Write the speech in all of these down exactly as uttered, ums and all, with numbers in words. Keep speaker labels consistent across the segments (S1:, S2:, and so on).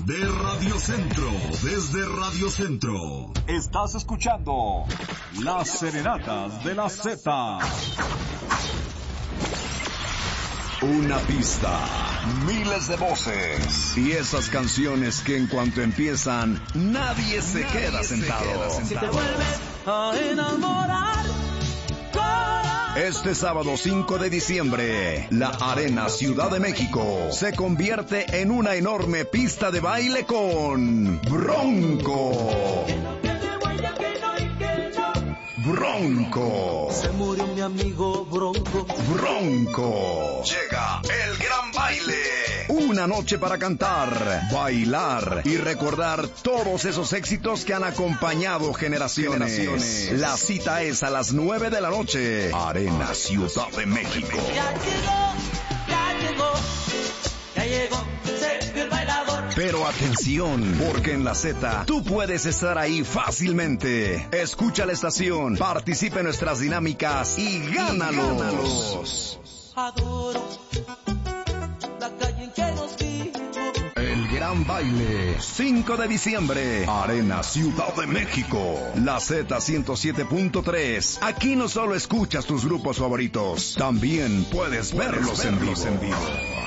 S1: de Radio Centro, desde Radio Centro.
S2: Estás escuchando Las Serenatas de la Z.
S1: Una pista, miles de voces y esas canciones que en cuanto empiezan nadie se, nadie queda, se sentado. queda sentado. Si te vuelves a enamorar. Este sábado cinco de diciembre, la Arena Ciudad de México se convierte en una enorme pista de baile con Bronco. Bronco.
S3: Se murió mi amigo Bronco.
S1: Bronco. Llega el gran baile. Una noche para cantar, bailar y recordar todos esos éxitos que han acompañado generaciones. generaciones. La cita es a las nueve de la noche. Arena Ciudad de México.
S3: Ya llegó, ya llegó, ya llegó, se vio el bailador.
S1: Pero atención, porque en la Z tú puedes estar ahí fácilmente. Escucha la estación, participa en nuestras dinámicas y gánalos. Y gánalos.
S3: Adoro la calle en que nos vimos.
S1: El gran baile, cinco de diciembre, Arena Ciudad de México. La Z ciento siete punto tres. Aquí no solo escuchas tus grupos favoritos, también puedes, puedes verlos, verlos en vivo. En vivo.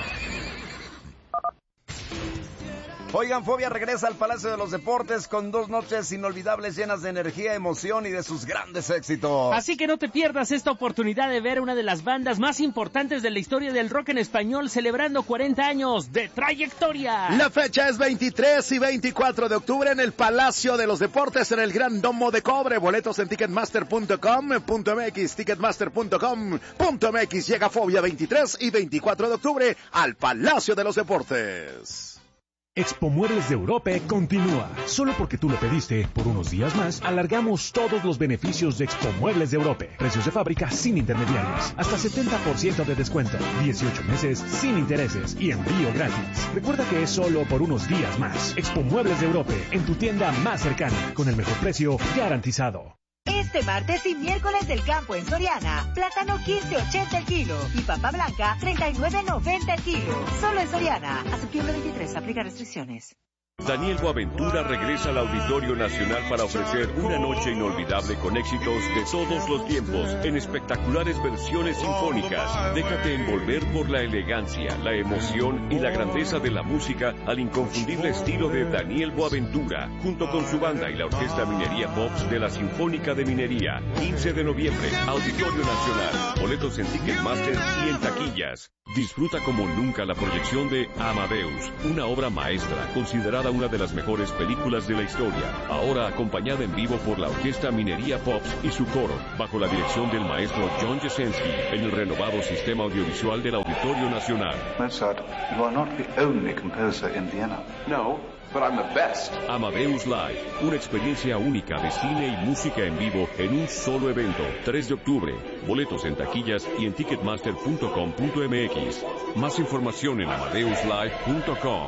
S4: Oigan, Fobia regresa al Palacio de los Deportes con dos noches inolvidables llenas de energía, emoción y de sus grandes éxitos.
S5: Así que no te pierdas esta oportunidad de ver una de las bandas más importantes de la historia del rock en español celebrando cuarenta años de trayectoria.
S6: La fecha es veintitrés y veinticuatro de octubre en el Palacio de los Deportes en el Gran Domo de Cobre. Boletos en ticketmaster punto com punto m x, ticketmaster punto com punto m x. Llega Fobia veintitrés y veinticuatro de octubre al Palacio de los Deportes.
S7: Expo Muebles de Europe continúa. Solo porque tú lo pediste, por unos días más, alargamos todos los beneficios de Expo Muebles de Europe. Precios de fábrica sin intermediarios. Hasta setenta por ciento de descuento. dieciocho meses sin intereses y envío gratis. Recuerda que es solo por unos días más. Expo Muebles de Europe, en tu tienda más cercana, con el mejor precio garantizado.
S8: Este martes y miércoles del campo en Soriana, plátano quince ochenta el kilo y papa blanca treinta y nueve noventa el kilo. Solo en Soriana. A septiembre veintitrés, aplica restricciones.
S9: Daniel Boaventura regresa al Auditorio Nacional para ofrecer una noche inolvidable con éxitos de todos los tiempos en espectaculares versiones sinfónicas. Déjate envolver por la elegancia, la emoción y la grandeza de la música al inconfundible estilo de Daniel Boaventura, junto con su banda y la Orquesta Minería Pops de la Sinfónica de Minería. quince de noviembre, Auditorio Nacional. Boletos en Ticketmaster y en taquillas. Disfruta como nunca la proyección de Amadeus, una obra maestra considerada una de las mejores películas de la historia, ahora acompañada en vivo por la Orquesta Minería Pops y su coro, bajo la dirección del maestro John Jasenski, en el renovado sistema audiovisual del Auditorio Nacional.
S10: Mozart, you are not the only composer in Vienna.
S9: No, but I'm the best. Amadeus Live, una experiencia única de cine y música en vivo en un solo evento, tres de octubre. Boletos en taquillas y en ticketmaster punto com punto m x. Más información en amadeus live punto com.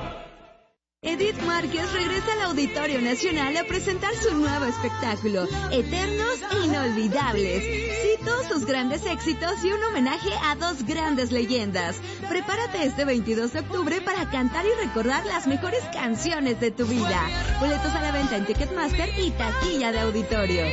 S11: Edith Márquez regresa al Auditorio Nacional a presentar su nuevo espectáculo, Eternos e Inolvidables. Sí, todos sus grandes éxitos y un homenaje a dos grandes leyendas. Prepárate este veintidós de octubre para cantar y recordar las mejores canciones de tu vida. Boletos a la venta en Ticketmaster y taquilla de auditorio.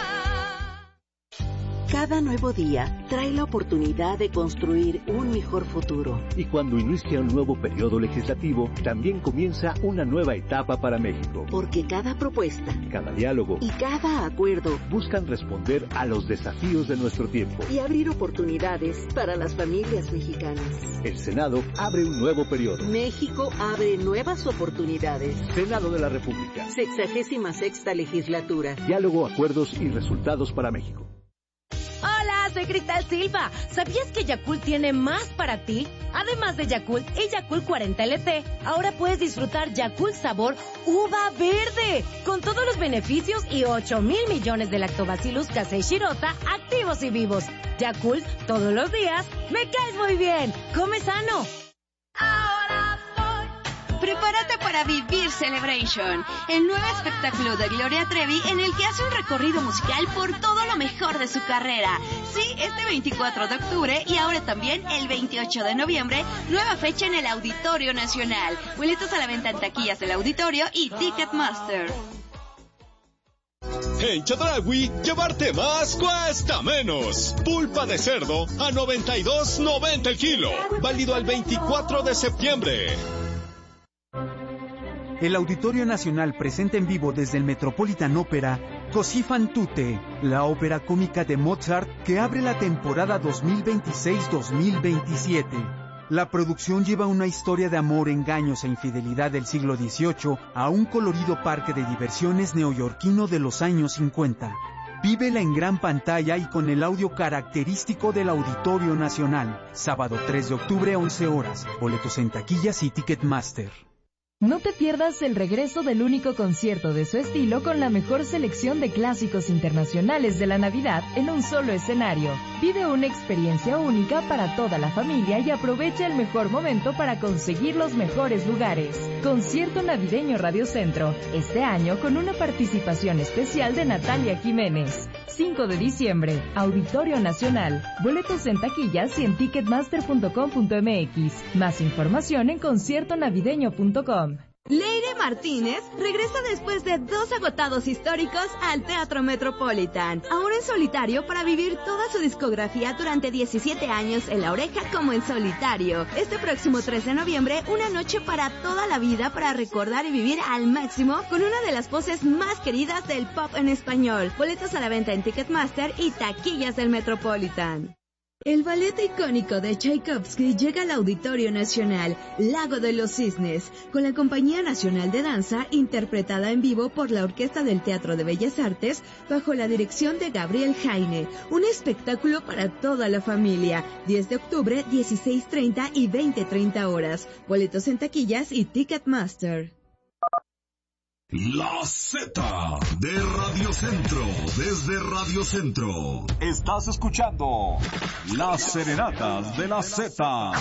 S12: Cada nuevo día trae la oportunidad de construir un mejor futuro.
S13: Y cuando inicia un nuevo periodo legislativo, también comienza una nueva etapa para México.
S12: Porque cada propuesta,
S13: cada diálogo
S12: y cada acuerdo
S13: buscan responder a los desafíos de nuestro tiempo
S12: y abrir oportunidades para las familias mexicanas.
S13: El Senado abre un nuevo periodo.
S12: México abre nuevas oportunidades.
S13: Senado de la República.
S12: Sexagésima sexta legislatura.
S13: Diálogo, acuerdos y resultados para México.
S14: Hola, soy Cristal Silva. ¿Sabías que Yakult tiene más para ti? Además de Yakult y Yakult cuarenta L T, ahora puedes disfrutar Yakult sabor uva verde, con todos los beneficios y ocho mil millones de lactobacillus casei shirota activos y vivos. Yakult, todos los días, me caes muy bien. Come sano.
S11: Prepárate para para vivir Celebration, el nuevo espectáculo de Gloria Trevi en el que hace un recorrido musical por todo lo mejor de su carrera. Sí, este veinticuatro de octubre y ahora también el veintiocho de noviembre, nueva fecha en el Auditorio Nacional. Boletos a la venta en taquillas del auditorio y Ticketmaster.
S15: En Chedraui, llevarte más cuesta menos. Pulpa de cerdo a noventa y dos noventa el kilo. Válido al veinticuatro de septiembre.
S16: El Auditorio Nacional presenta en vivo desde el Metropolitan Opera Così fan tutte, la ópera cómica de Mozart que abre la temporada dos mil veintiséis dos mil veintisiete. La producción lleva una historia de amor, engaños e infidelidad del siglo dieciocho a un colorido parque de diversiones neoyorquino de los años cincuenta. Vívela en gran pantalla y con el audio característico del Auditorio Nacional. Sábado tres de octubre, once horas. Boletos en taquillas y Ticketmaster.
S17: No te pierdas el regreso del único concierto de su estilo con la mejor selección de clásicos internacionales de la Navidad en un solo escenario. Vive una experiencia única para toda la familia y aprovecha el mejor momento para conseguir los mejores lugares. Concierto Navideño Radio Centro, este año con una participación especial de Natalia Jiménez. cinco de diciembre, Auditorio Nacional. Boletos en taquillas y en ticketmaster punto com punto m x. Más información en concierto navideño punto com.
S11: Leire Martínez regresa después de dos agotados históricos al Teatro Metropolitan, ahora en solitario para vivir toda su discografía durante diecisiete años en La Oreja como en solitario. Este próximo tres de noviembre, una noche para toda la vida para recordar y vivir al máximo con una de las voces más queridas del pop en español. Boletos a la venta en Ticketmaster y taquillas del Metropolitan. El ballet icónico de Tchaikovsky llega al Auditorio Nacional, Lago de los Cisnes, con la Compañía Nacional de Danza, interpretada en vivo por la Orquesta del Teatro de Bellas Artes, bajo la dirección de Gabriel Jaine. Un espectáculo para toda la familia. diez de octubre, dieciséis treinta y veinte treinta horas. Boletos en taquillas y Ticketmaster.
S1: La Z de Radio Centro, desde Radio Centro.
S2: Estás escuchando Las Serenatas de la Z.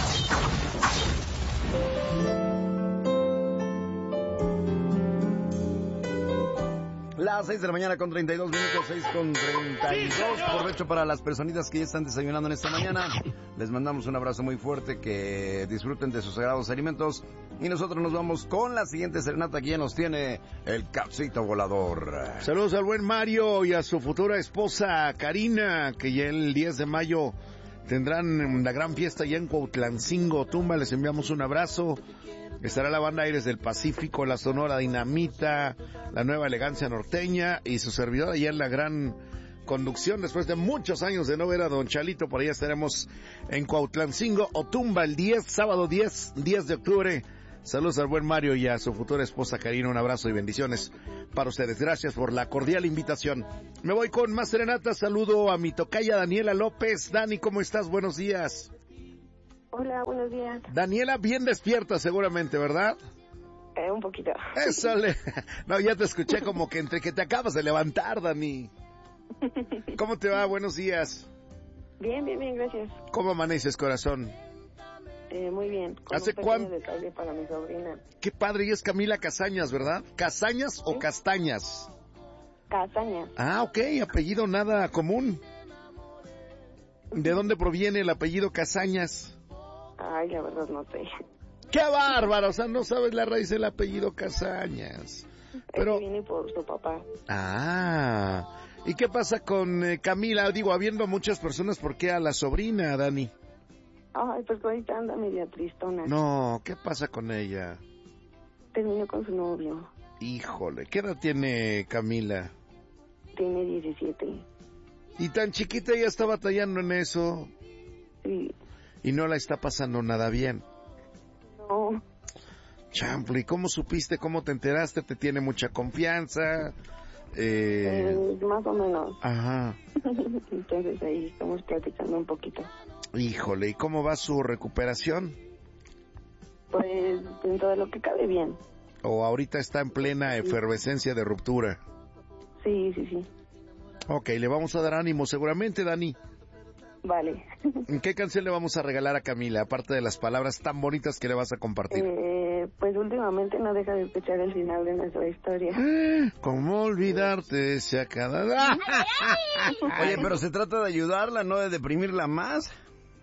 S4: Las seis de la mañana con treinta y dos minutos, seis con treinta y dos. Aprovecho para las personitas que ya están desayunando en esta mañana. Les mandamos un abrazo muy fuerte, que disfruten de sus sagrados alimentos. Y nosotros nos vamos con la siguiente serenata que ya nos tiene el Capcito Volador.
S6: Saludos al buen Mario y a su futura esposa Karina, que ya el diez de mayo tendrán la gran fiesta allá en Cuautlancingo, Tumba. Les enviamos un abrazo. Estará la banda Aires del Pacífico, la Sonora Dinamita, la Nueva Elegancia Norteña y su servidor allá en la gran conducción. Después de muchos años de no ver a Don Chalito, por allá estaremos en Cuautlancingo, Otumba, el diez, sábado diez, diez de octubre. Saludos al buen Mario y a su futura esposa Karina. Un abrazo y bendiciones para ustedes. Gracias por la cordial invitación. Me voy con más serenatas. Saludo a mi tocaya Daniela López. Dani, ¿cómo estás? Buenos días.
S18: Hola, buenos días.
S6: Daniela, bien despierta seguramente, ¿verdad?
S18: Eh, un poquito.
S6: Eso le... No, ya te escuché como que entre que te acabas de levantar, Dani. ¿Cómo te va? Buenos días.
S18: Bien, bien, bien, gracias.
S6: ¿Cómo amaneces, corazón?
S18: Eh, muy bien. Con
S6: ¿Hace
S18: un pequeño
S6: cuánto?
S18: detalle para mi sobrina.
S6: Qué padre, y es Camila Casañas, ¿verdad? ¿Casañas ¿Sí? o Castañas?
S18: Casañas.
S6: Ah, ok, apellido nada común. ¿De dónde proviene el apellido Casañas?
S18: Ay, la verdad no sé.
S6: ¡Qué bárbaro! O sea, no sabes la raíz del apellido Casañas. Pero...
S18: Es que viene por su papá.
S6: Ah, ¿y qué pasa con eh, Camila? Digo, habiendo muchas personas, ¿por qué a la sobrina, Dani?
S18: Ay, pues ahorita anda media tristona.
S6: No, ¿qué pasa con ella?
S18: Terminó con su novio.
S6: Híjole, ¿qué edad tiene Camila?
S18: Tiene diecisiete.
S6: Y tan chiquita ya está batallando en eso.
S18: Sí.
S6: Y no la está pasando nada bien.
S18: No.
S6: Champli, ¿cómo supiste? ¿Cómo te enteraste? ¿Te tiene mucha confianza?
S18: Eh... Eh, más o menos.
S6: Ajá.
S18: Entonces ahí estamos platicando un poquito.
S6: Híjole, ¿y cómo va su recuperación?
S18: Pues dentro de lo que cabe bien.
S6: ¿O ahorita está en plena efervescencia de ruptura?
S18: Sí, sí, sí.
S6: Ok, le vamos a dar ánimo seguramente, Dani.
S18: Vale.
S6: ¿Qué canción le vamos a regalar a Camila, aparte de las palabras tan bonitas que le vas a compartir?
S18: Eh, Eh, pues últimamente no deja de escuchar el final de nuestra historia.
S6: ¿Cómo olvidarte si a cada...
S4: Oye, pero se trata de ayudarla, no de deprimirla más.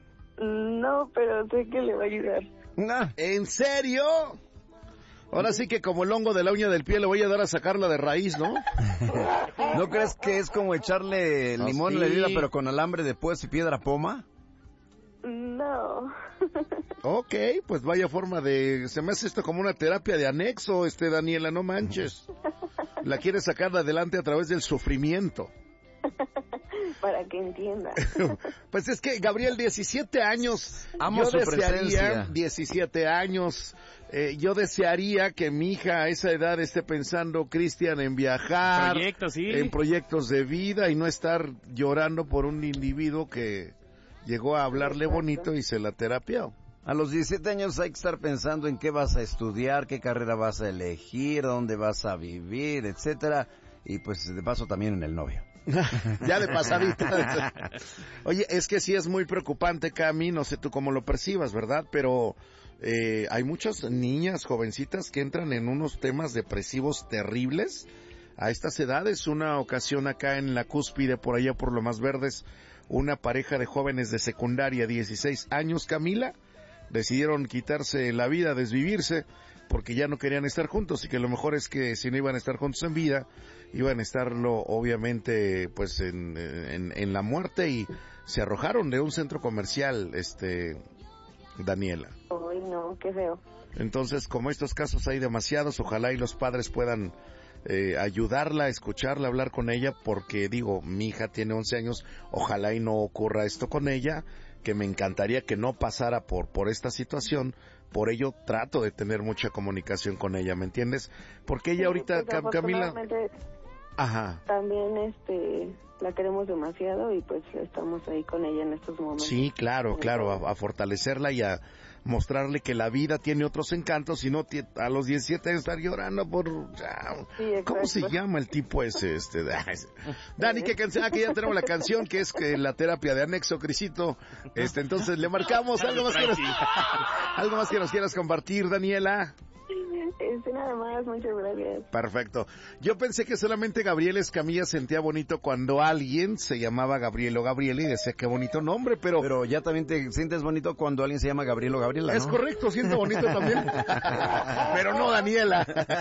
S18: No, pero sé que le va a ayudar.
S6: Ah, ¿en serio? Ahora sí que como el hongo de la uña del pie le voy a dar a sacarla de raíz, ¿no?
S4: ¿No crees que es como echarle limón en la herida, pero con alambre de pues y piedra poma?
S18: No.
S6: Ok, pues vaya forma de... Se me hace esto como una terapia de anexo, este Daniela, no manches. La quieres sacar de adelante a través del sufrimiento.
S18: Para que entienda.
S6: Pues es que, Gabriel, diecisiete años,
S4: Amo
S6: yo
S4: su
S6: desearía,
S4: presencia.
S6: diecisiete años, eh, yo desearía que mi hija a esa edad esté pensando, Cristian, en viajar,
S5: Proyectos, sí.
S6: en proyectos de vida y no estar llorando por un individuo que llegó a hablarle bonito y se la terapió.
S4: A los diecisiete años hay que estar pensando en qué vas a estudiar, qué carrera vas a elegir, dónde vas a vivir, etcétera, y pues de paso también en el novio.
S6: Ya de pasadita. Oye, es que sí es muy preocupante, Cami, no sé tú cómo lo percibas, ¿verdad? Pero eh, hay muchas niñas, jovencitas, que entran en unos temas depresivos terribles a estas edades. Una ocasión acá en la Cúspide, por allá por Lomas Verdes, una pareja de jóvenes de secundaria, dieciséis años, Camila, decidieron quitarse la vida, desvivirse, porque ya no querían estar juntos y que lo mejor es que si no iban a estar juntos en vida, iban a estarlo obviamente pues en, en, en la muerte, y se arrojaron de un centro comercial, este Daniela.
S18: Ay, no, qué feo.
S6: Entonces, como estos casos hay demasiados, ojalá y los padres puedan eh, ayudarla, escucharla, hablar con ella, porque digo, mi hija tiene once años, ojalá y no ocurra esto con ella, que me encantaría que no pasara por por esta situación. Por ello trato de tener mucha comunicación con ella, ¿me entiendes? Porque ella
S18: Sí,
S6: ahorita,
S18: pues,
S6: Cam- Camila...
S18: afortunadamente,
S6: Ajá.
S18: También este la queremos demasiado y pues estamos ahí con ella en estos momentos.
S6: Sí, claro, claro, a, a fortalecerla y a mostrarle que la vida tiene otros encantos y no tie- a los diecisiete años estar llorando por...
S18: Sí,
S6: ¿Cómo se llama el tipo ese? este Dani, ¿qué canción? Ah, que ya tenemos la canción, que es que la terapia de anexo, Crisito. Este, entonces le marcamos algo más que nos, algo más que nos quieras compartir, Daniela.
S18: Este, nada más, muchas gracias.
S6: Perfecto. Yo pensé que solamente Gabriel Escamilla sentía bonito cuando alguien se llamaba Gabriel o Gabriela y decía qué bonito nombre, pero...
S4: Pero ya también te sientes bonito cuando alguien se llama Gabriel o Gabriela, ¿no?
S6: Es correcto, siento bonito también. Pero no Daniela.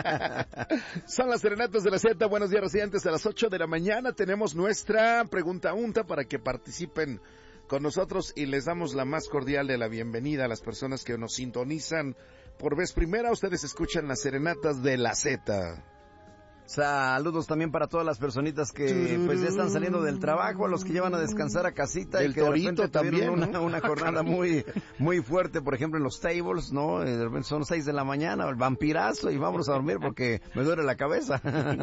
S6: Son las serenatas de la Z. Buenos días, residentes. A las ocho de la mañana tenemos nuestra pregunta unta para que participen con nosotros y les damos la más cordial de la bienvenida a las personas que nos sintonizan por vez primera. Ustedes escuchan las serenatas de la Z.
S4: Saludos también para todas las personitas que pues ya están saliendo del trabajo, a los que llevan a descansar a casita
S6: Del
S4: y que de
S6: torito
S4: repente tuvieron
S6: también,
S4: una,
S6: ¿no?
S4: una jornada muy muy fuerte, por ejemplo en los tables, ¿no? De repente son seis de la mañana, el vampirazo y vámonos a dormir porque me duele la cabeza.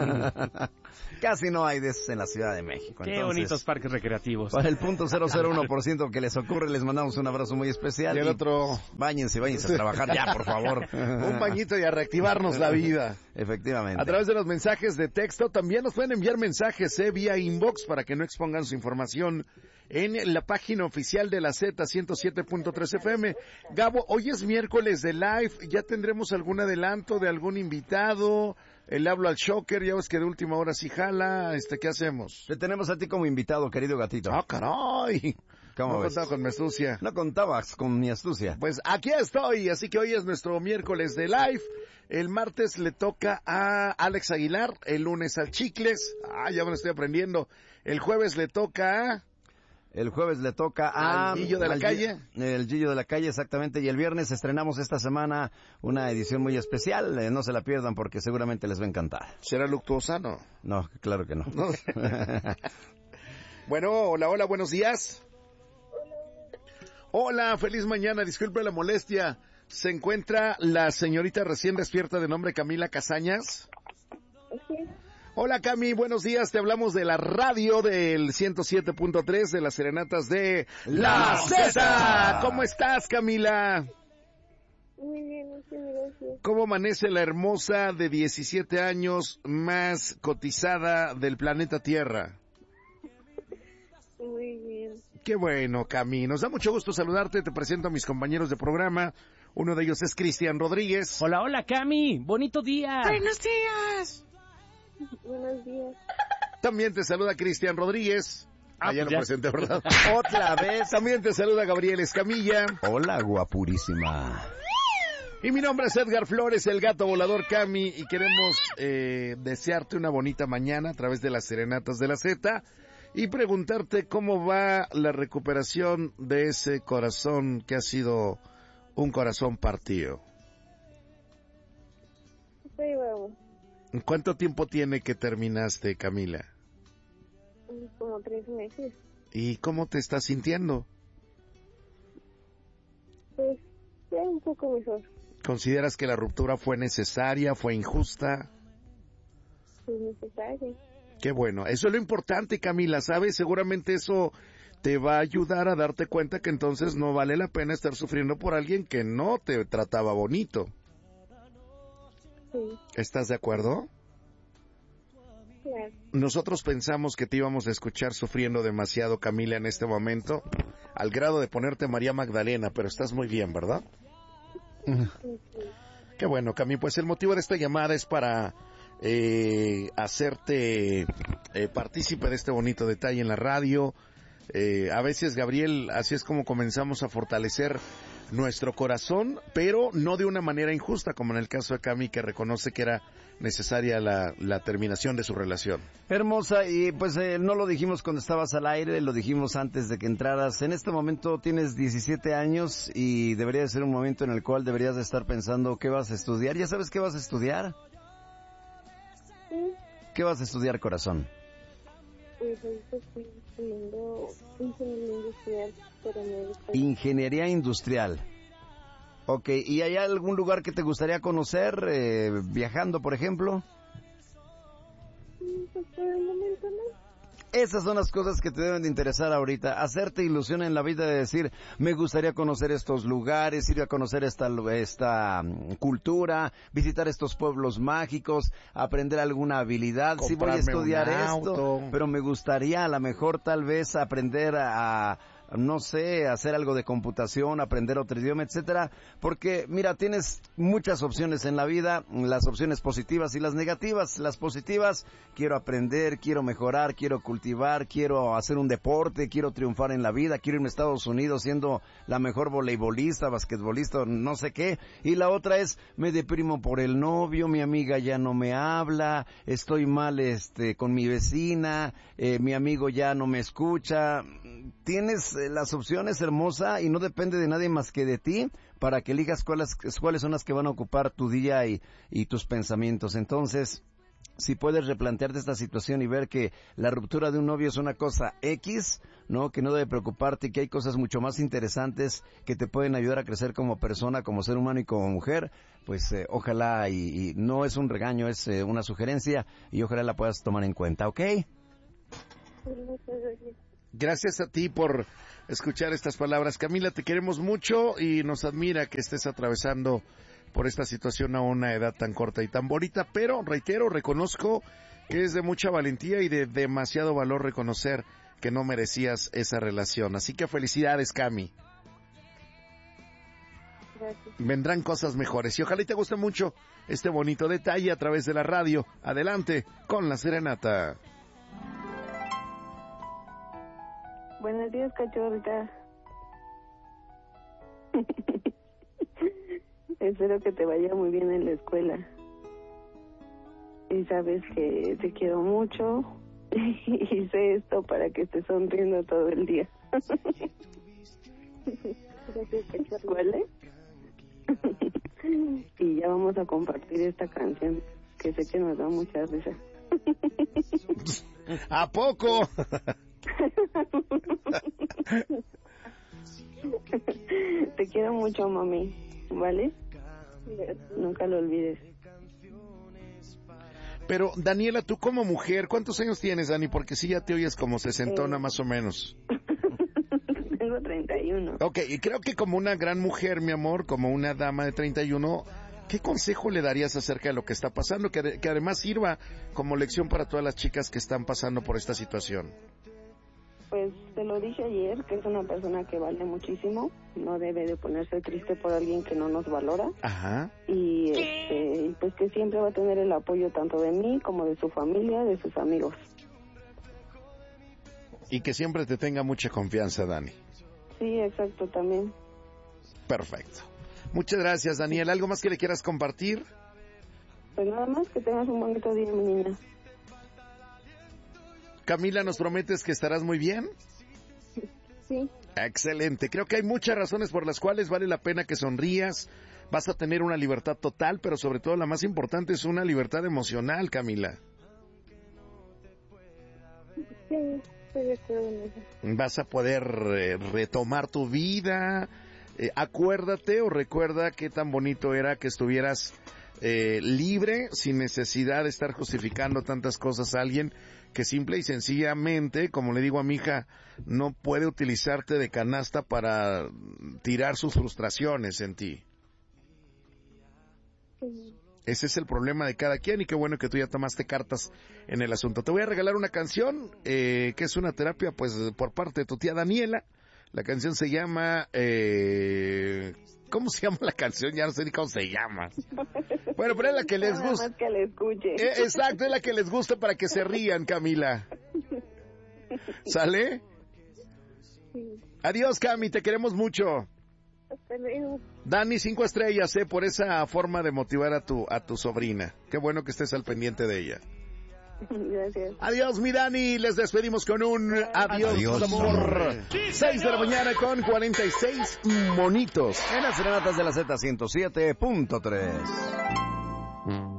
S4: Casi no hay de esos en la Ciudad de México.
S5: Qué
S4: Entonces,
S5: bonitos parques recreativos.
S4: para el punto cero cero uno por ciento que les ocurre, les mandamos un abrazo muy especial.
S6: Y el otro...
S4: Báñense, váyanse a trabajar ya, por favor.
S6: Un bañito y a reactivarnos la vida.
S4: Efectivamente.
S6: A través de los mensajes de texto también nos pueden enviar mensajes eh, vía inbox para que no expongan su información en la página oficial de la Z ciento siete punto tres F M. Gabo, hoy es miércoles de live, ¿ya tendremos algún adelanto de algún invitado? Le hablo al Shocker, ya ves que de última hora sí jala, este, ¿qué hacemos?
S4: Te tenemos a ti como invitado, querido gatito.
S6: ¡Ah, caray!
S4: ¿Cómo
S6: no
S4: ves?
S6: contaba con mi astucia.
S4: No contabas con mi astucia.
S6: Pues aquí estoy, así que hoy es nuestro miércoles de live. El martes le toca a Alex Aguilar, el lunes al Chicles. Ah, ya me lo estoy aprendiendo. El jueves le toca a...
S4: El jueves le toca a...
S6: Al Gillo de la
S4: al
S6: Calle.
S4: Gi- El Gillo de la Calle, exactamente. Y el viernes estrenamos esta semana una edición muy especial. Eh, no se la pierdan porque seguramente les va a encantar.
S6: ¿Será Luctuosano?
S4: No, claro que no.
S6: No. Bueno, hola, hola, buenos días. Hola, feliz mañana, disculpe la molestia. ¿Se encuentra la señorita recién despierta de nombre Camila Casañas?
S18: Sí.
S6: Hola Cami, buenos días, te hablamos de la radio del ciento siete punto tres de las serenatas de La Z. ¿Cómo estás, Camila?
S18: Muy bien, muchas gracias.
S6: ¿Cómo amanece la hermosa de diecisiete años más cotizada del planeta Tierra?
S18: Muy bien.
S6: Qué bueno, Cami. Nos da mucho gusto saludarte. Te presento a mis compañeros de programa. Uno de ellos es Cristian Rodríguez.
S5: Hola, hola, Cami. Bonito día.
S6: Buenos días.
S18: Buenos días.
S6: También te saluda Cristian Rodríguez.
S5: Ah,
S6: Ah, ya
S5: pues
S6: lo
S5: ya.
S6: presenté, ¿verdad?
S4: Otra vez.
S6: También te saluda Gabriel Escamilla.
S4: Hola, guapurísima.
S6: Y mi nombre es Edgar Flores, el gato volador Cami, y queremos eh, desearte una bonita mañana a través de las serenatas de la Z y preguntarte cómo va la recuperación de ese corazón que ha sido un corazón partido.
S18: Sí, vamos.
S6: ¿Cuánto tiempo tiene que terminaste, Camila?
S18: Como tres meses.
S6: ¿Y cómo te estás sintiendo?
S18: Pues ya un poco mejor.
S6: ¿Consideras que la ruptura fue necesaria, fue injusta?
S18: Pues necesario.
S6: Qué bueno, eso es lo importante, Camila, ¿sabes? Seguramente eso te va a ayudar a darte cuenta que entonces no vale la pena estar sufriendo por alguien que no te trataba bonito.
S18: Sí,
S6: ¿Estás de acuerdo?
S18: claro.
S6: Nosotros pensamos que te íbamos a escuchar sufriendo demasiado, Camila, en este momento, al grado de ponerte María Magdalena, pero estás muy bien, ¿verdad? Qué bueno, Cami, pues el motivo de esta llamada es para eh, hacerte eh, partícipe de este bonito detalle en la radio. Eh, a veces, Gabriel, así es como comenzamos a fortalecer nuestro corazón, pero no de una manera injusta, como en el caso de Cami, que reconoce que era necesaria la, la terminación de su relación.
S4: Hermosa, y pues eh, no lo dijimos cuando estabas al aire, lo dijimos antes de que entraras. En este momento tienes diecisiete años y debería ser un momento en el cual deberías de estar pensando qué vas a estudiar. ¿Ya sabes qué vas a estudiar?
S18: Sí,
S4: ¿Qué vas a estudiar, corazón?
S18: pues ahorita estoy estudiando ingeniería industrial, pero me gusta.
S4: Ingeniería industrial. Ok, ¿y hay algún lugar que te gustaría conocer, eh, viajando, por ejemplo?
S18: Sí, pues por el momento no.
S4: Esas son las cosas que te deben de interesar ahorita. Hacerte ilusión en la vida de decir, me gustaría conocer estos lugares, ir a conocer esta, esta um, cultura, visitar estos pueblos mágicos, aprender alguna habilidad. Sí voy a estudiar esto, pero me gustaría a lo mejor tal vez aprender a... a no sé, hacer algo de computación, aprender otro idioma, etcétera, porque mira, tienes muchas opciones en la vida, las opciones positivas y las negativas. Las positivas, quiero aprender, quiero mejorar, quiero cultivar, quiero hacer un deporte, quiero triunfar en la vida, quiero irme a Estados Unidos siendo la mejor voleibolista, basquetbolista, no sé qué. Y la otra es, me deprimo por el novio, mi amiga ya no me habla, estoy mal este con mi vecina, eh, mi amigo ya no me escucha. Tienes eh, las opciones, hermosa, y no depende de nadie más que de ti para que elijas cuáles, cuáles son las que van a ocupar tu día y, y tus pensamientos. Entonces, si puedes replantearte esta situación y ver que la ruptura de un novio es una cosa X, ¿no? Que no debe preocuparte y que hay cosas mucho más interesantes que te pueden ayudar a crecer como persona, como ser humano y como mujer, pues eh, ojalá, y, y no es un regaño, es eh, una sugerencia, y ojalá la puedas tomar en cuenta, ¿ok?
S18: Muchas gracias.
S6: Gracias a ti por escuchar estas palabras. Camila, te queremos mucho y nos admira que estés atravesando por esta situación a una edad tan corta y tan bonita, pero reitero, reconozco que es de mucha valentía y de demasiado valor reconocer que no merecías esa relación. Así que felicidades, Cami.
S18: Gracias.
S6: Vendrán cosas mejores y ojalá y te guste mucho este bonito detalle a través de la radio. Adelante con la serenata.
S18: Buenos días, cachorrita. Espero que te vaya muy bien en la escuela. Y sabes que te quiero mucho. Y hice esto para que estés sonriendo todo el día. Gracias, cachorro. ¿Vale? Y ya vamos a compartir esta canción, que sé que nos da mucha risa.
S6: ¿A poco?
S18: Te quiero mucho, mami, ¿vale? Nunca lo olvides.
S6: Pero, Daniela, tú como mujer, ¿cuántos años tienes, Dani? Porque si ya te oyes como sesentona, eh... más o menos.
S18: Tengo treinta y uno.
S6: Ok, y creo que como una gran mujer, mi amor, como una dama de treinta y uno, ¿qué consejo le darías acerca de lo que está pasando? Que, que además sirva como lección para todas las chicas que están pasando por esta situación.
S18: Pues te lo dije ayer, que es una persona que vale muchísimo, no debe de ponerse triste por alguien que no nos valora.
S6: Ajá.
S18: Y este, pues que siempre va a tener el apoyo tanto de mí como de su familia, de sus amigos.
S6: Y que siempre te tenga mucha confianza, Dani.
S18: Sí, exacto, también.
S6: Perfecto. Muchas gracias, Daniel. ¿Algo más que le quieras compartir?
S18: Pues nada más, que tengas un bonito día, mi niña.
S6: Camila, ¿nos prometes que estarás muy bien?
S18: Sí.
S6: Excelente. Creo que hay muchas razones por las cuales vale la pena que sonrías. Vas a tener una libertad total, pero sobre todo la más importante es una libertad emocional, Camila.
S18: Sí, estoy de acuerdo en eso.
S6: Vas a poder eh, retomar tu vida. Eh, acuérdate o recuerda qué tan bonito era que estuvieras eh, libre, sin necesidad de estar justificando tantas cosas a alguien que simple y sencillamente, como le digo a mi hija, no puede utilizarte de canasta para tirar sus frustraciones en ti.
S18: Sí.
S6: Ese es el problema de cada quien y qué bueno que tú ya tomaste cartas en el asunto. Te voy a regalar una canción eh, que es una terapia pues por parte de tu tía Daniela. La canción se llama... Eh, ¿Cómo se llama la canción? Ya no sé ni cómo se llama. Bueno, pero es la que les gusta.
S18: Nada más que la escuche.
S6: Eh, exacto, es la que les gusta para que se rían, Camila. ¿Sale?
S18: Sí.
S6: Adiós, Cami, te queremos mucho.
S18: Hasta luego.
S6: Dani, cinco estrellas, eh, por esa forma de motivar a tu, a tu sobrina. Qué bueno que estés al pendiente de ella.
S18: Gracias.
S6: Adiós, mi Dani. Les despedimos con un adiós,
S4: Adiós,
S6: amor. seis de la mañana con cuarenta y seis monitos.
S4: En las serenatas de la Z ciento siete punto tres.